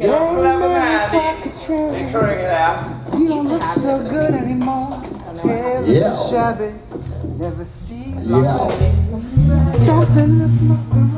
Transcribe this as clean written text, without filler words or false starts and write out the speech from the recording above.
You're a clever man. You're figuring it out. You don't look so good anymore. Yeah. Shabby. Never see Yeah. something that's not